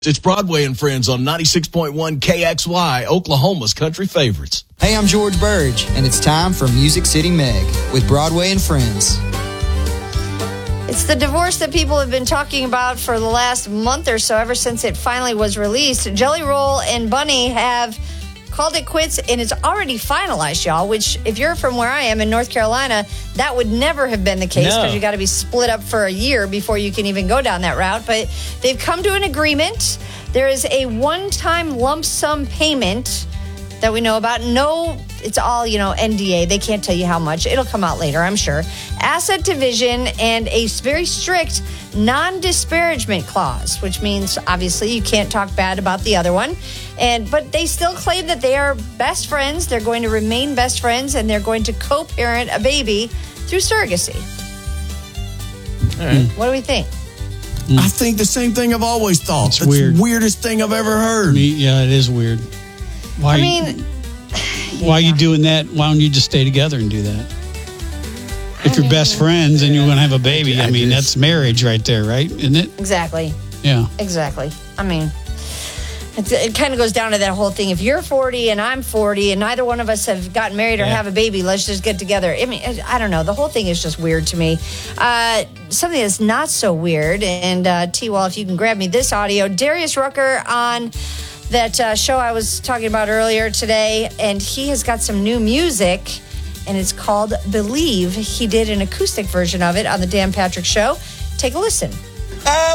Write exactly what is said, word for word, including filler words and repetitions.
It's Broadway and Friends on ninety-six point one K X Y, Oklahoma's country favorites. Hey, I'm George Burge, and it's time for Music City Meg with Broadway and Friends. It's the divorce that people have been talking about for the last month or so, ever since it finally was released. Jelly Roll and Bunny have called it quits, and it's already finalized, y'all, which, if you're from where I am in North Carolina, that would never have been the case because No. you got to be split up for a year before you can even go down that route. But they've come to an agreement. There is a one-time lump sum payment that we know about. No, it's all, you know, N D A. They can't tell you how much. It'll come out later, I'm sure. Asset division and a very strict non-disparagement clause, which means, obviously, you can't talk bad about the other one. And But they still claim that they are best friends. They're going to remain best friends, and they're going to co-parent a baby through surrogacy. All right. What do we think? I think the same thing I've always thought. It's That's weird. the weirdest thing I've ever heard. Me, yeah, it is weird. Why? I mean, why are you doing that? Why don't you just stay together and do that? If you're best friends and you're going to have a baby, I, I mean, just- that's marriage right there, right? Isn't it? exactly. Yeah. Exactly. I mean, it's, it kind of goes down to that whole thing. If you're forty and I'm forty and neither one of us have gotten married or Yeah. have a baby, let's just get together. I mean, I don't know. The whole thing is just weird to me. Uh, something that's not so weird, and uh, T-Wall, if you can grab me this audio, Darius Rucker on that uh, show I was talking about earlier today, and he has got some new music, and it's called Believe. He did an acoustic version of it on the Dan Patrick Show. Take a listen.